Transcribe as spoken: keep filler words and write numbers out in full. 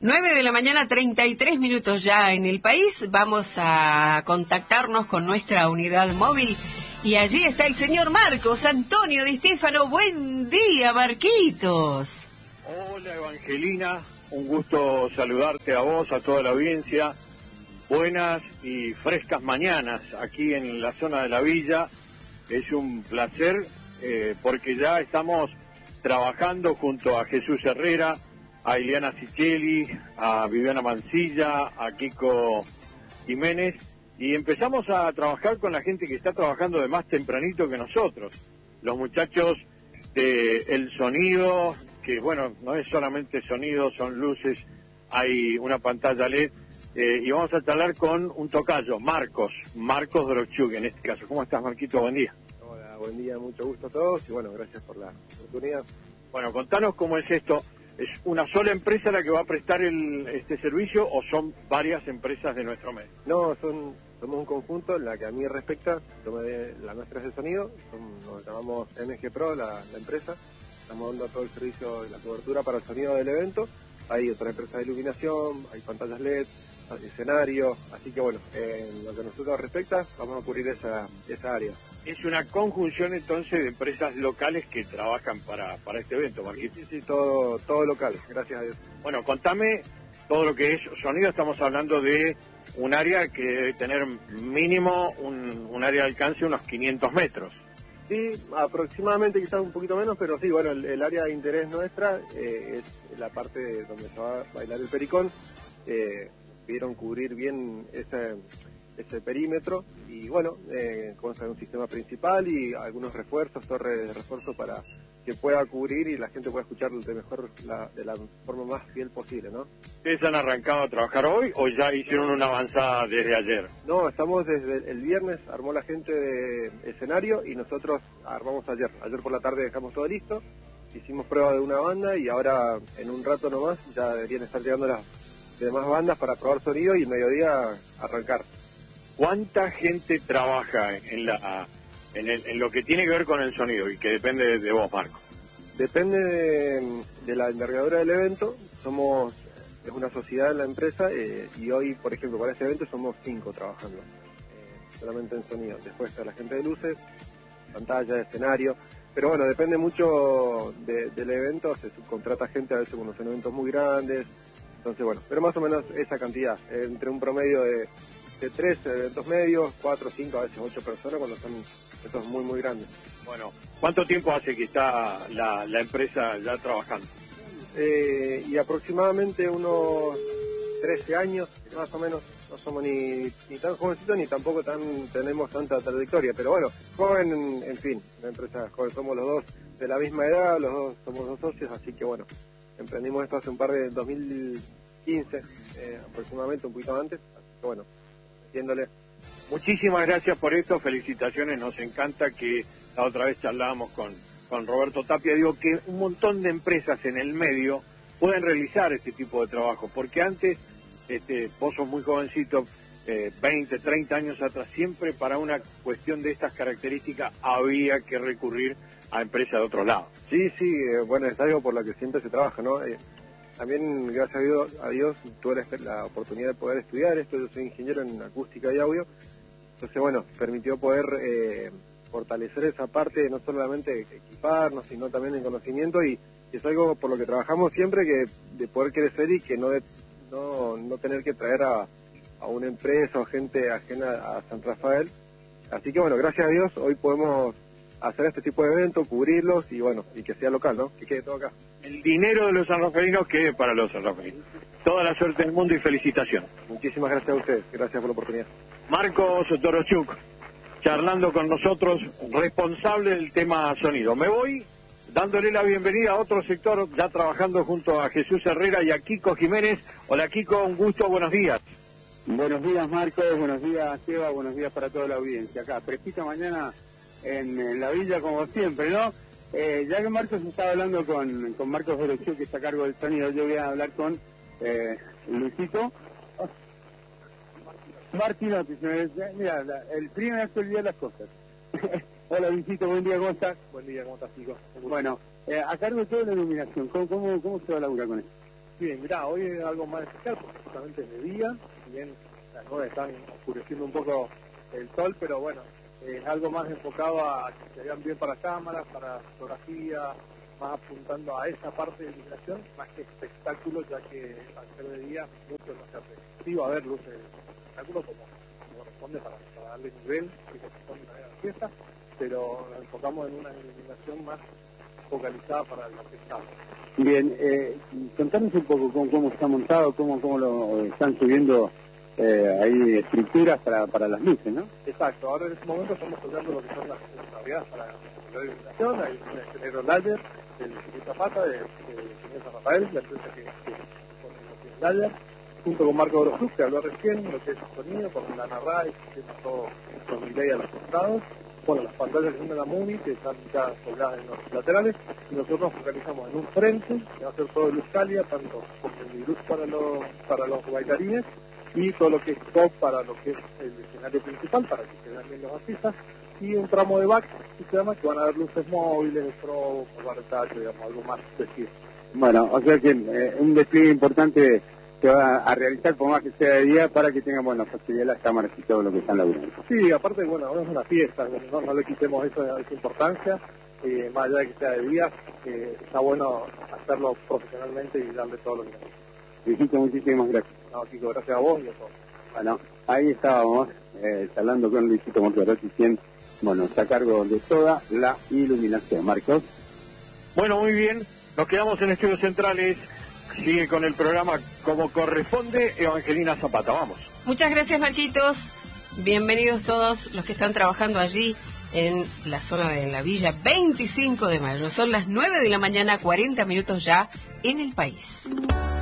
nueve de la mañana, treinta y tres minutos ya en el país. Vamos a contactarnos con nuestra unidad móvil y allí está el señor Marcos Antonio Di Stefano. Buen día, Marquitos. Hola, Evangelina. Un gusto saludarte a vos, a toda la audiencia. Buenas y frescas mañanas aquí en la zona de la villa. Es un placer eh, porque ya estamos trabajando junto a Jesús Herrera, a Ileana Sicheli, a Viviana Mancilla, a Kiko Jiménez, y empezamos a trabajar con la gente que está trabajando de más tempranito que nosotros. Los muchachos de El Sonido, que bueno, no es solamente sonido, son luces, hay una pantalla L E D, eh, y vamos a charlar con un tocayo, Marcos, Marcos Drochuk en este caso. ¿Cómo estás, Marquito? Buen día. Hola, buen día, mucho gusto a todos, y bueno, gracias por la oportunidad. Bueno, contanos cómo es esto. ¿Es una sola empresa la que va a prestar el, este servicio o son varias empresas de nuestro medio? No, son somos un conjunto en la que a mí respecta, yo me de, la nuestra es de sonido, son, nos llamamos M G Pro, la, la empresa, estamos dando todo el servicio y la cobertura para el sonido del evento. Hay otra empresa de iluminación, hay pantallas L E D, hay escenario, así que bueno, en lo que a nosotros respecta, vamos a cubrir esa, esa área. Es una conjunción entonces de empresas locales que trabajan para, para este evento, Marquito. Sí, sí, todo, todo local, gracias a Dios. Bueno, contame todo lo que es sonido. Estamos hablando de un área que debe tener mínimo un, un área de alcance unos quinientos metros. Sí, aproximadamente, quizás un poquito menos, pero sí, bueno, el, el área de interés nuestra eh, es la parte de donde se va a bailar el pericón. Eh, pudieron cubrir bien ese, ese perímetro y bueno, eh, consta de un sistema principal y algunos refuerzos, torres de refuerzo para que pueda cubrir y la gente pueda escuchar de mejor, la, de la forma más fiel posible, ¿no? ¿Ustedes han arrancado a trabajar hoy o ya hicieron una avanzada desde ayer? No, estamos desde el viernes, armó la gente de escenario y nosotros armamos ayer. Ayer por la tarde dejamos todo listo, hicimos prueba de una banda y ahora en un rato nomás ya deberían estar llegando las demás bandas para probar sonido y el mediodía arrancar. ¿Cuánta gente trabaja en la en, el, en lo que tiene que ver con el sonido y que depende de, de vos, Marco? Depende de, de la envergadura del evento. Somos es una sociedad en la empresa eh, y hoy, por ejemplo, para este evento somos cinco trabajando, eh, solamente en sonido. Después está la gente de luces, pantalla, escenario, pero bueno, depende mucho de, del evento. Se subcontrata gente a veces cuando son eventos muy grandes. Entonces, bueno, pero más o menos esa cantidad, entre un promedio de, de tres eventos medios, cuatro, cinco, a veces ocho personas cuando son eventos muy, muy grandes. Bueno, ¿cuánto tiempo hace que está la, la empresa ya trabajando? Eh, y aproximadamente unos trece años, más o menos. No somos ni, ni tan jovencitos ni tampoco tan tenemos tanta trayectoria, pero bueno, joven, en, en fin, la empresa joven, somos los dos de la misma edad, los dos somos dos socios, así que bueno. Emprendimos esto hace un par de dos mil quince, eh, aproximadamente, un poquito antes, así que bueno, haciéndole. Muchísimas gracias por esto, felicitaciones, nos encanta que la otra vez charlábamos con, con Roberto Tapia, digo que un montón de empresas en el medio pueden realizar este tipo de trabajo, porque antes, este, vos sos muy jovencito, eh, veinte, treinta años atrás, siempre para una cuestión de estas características había que recurrir a empresas de otro lado. Sí, sí, eh, bueno, es algo por lo que siempre se trabaja, ¿no? Eh, también, gracias a Dios, a Dios, tuve la, la oportunidad de poder estudiar esto. Yo soy ingeniero en acústica y audio, entonces, bueno, permitió poder eh, fortalecer esa parte, no solamente equiparnos, sino también en conocimiento, y, y es algo por lo que trabajamos siempre, que de poder crecer y que no, de, no, no tener que traer a, a una empresa o gente ajena a San Rafael. Así que, bueno, gracias a Dios, hoy podemos hacer este tipo de eventos, cubrirlos y bueno, y que sea local, ¿no? Que quede todo acá. El dinero de los sanrafalinos quede para los sanrafalinos. Toda la suerte del mundo y felicitaciones. Muchísimas gracias a ustedes, gracias por la oportunidad. Marcos Drochuk, charlando con nosotros, responsable del tema sonido. Me voy dándole la bienvenida a otro sector, ya trabajando junto a Jesús Herrera y a Kiko Jiménez. Hola Kiko, un gusto, buenos días. Buenos días Marcos, buenos días Seba, buenos días para toda la audiencia. Acá, fresquita mañana en, en la villa como siempre, ¿no? Eh, ya que Marcos estaba hablando con, con Marcos Drochuk, que está a cargo del sonido, yo voy a hablar con eh, Luisito. Oh. Martinotti, mira, la, el frío me hace olvidar las cosas. Hola Luisito, buen día, ¿cómo estás? Buen día, ¿cómo estás, chicos? Bueno, eh, a cargo de toda la iluminación, ¿cómo, cómo, cómo se va a laburar con esto? Bien, mirá, hoy es algo más especial porque justamente es de día, si bien las nubes están oscureciendo un poco el sol, pero bueno, es algo más enfocado a que se vean bien para cámaras, para fotografía, más apuntando a esa parte de iluminación, más que espectáculo, ya que al ser de día mucho no se hace. Sí va a haber luces de espectáculo como, como corresponde para, para darle nivel que corresponde a la fiesta, pero nos enfocamos en una iluminación más focalizada para lo que estamos. Bien, eh, contanos un poco cómo, cómo está montado, cómo, cómo lo están subiendo eh, ahí estructuras para, para las luces, ¿no? Exacto, ahora en este momento estamos colgando lo que son las navidades para la iluminación, hay un ingeniero Layer, del Instituto Zapata, de, de, de San Rafael, la empresa que, que pone lo que es Layer, junto con Marco Grosuk, que habló recién, lo que es el sonido, con la Narray, que es todo con delay a los costados. Bueno, las pantallas que son de la Movie, que están ya colgadas en los laterales, y nosotros nos focalizamos en un frente, que va a ser todo de luz cálida, tanto con luz para los, para los bailarines, y todo lo que es top para lo que es el escenario principal, para que se vean bien los artistas, y un tramo de back, que se llama, que van a haber luces móviles, de pro, por tacho, digamos, algo más específico. Bueno, o sea que eh, un despliegue importante que va a realizar por más que sea de día para que tengan, bueno, facilidad las cámaras y todo lo que están laburando. Sí, aparte, bueno, ahora es una fiesta, no, no le quitemos eso, esa importancia, eh, más allá de que sea de día, eh, está bueno hacerlo profesionalmente y darle todo lo que necesita. Luisito, muchísimas gracias. No, Kiko, gracias a vos y a todos. Bueno, ahí estábamos, eh, charlando con Luisito Monterotti, quien, bueno, está a cargo de toda la iluminación. Marcos. Bueno, muy bien, nos quedamos en Estudios Centrales. Sigue con el programa como corresponde Evangelina Zapata. Vamos. Muchas gracias, Marquitos. Bienvenidos todos los que están trabajando allí en la zona de la Villa veinticinco de mayo. Son las nueve de la mañana, cuarenta minutos ya en el país.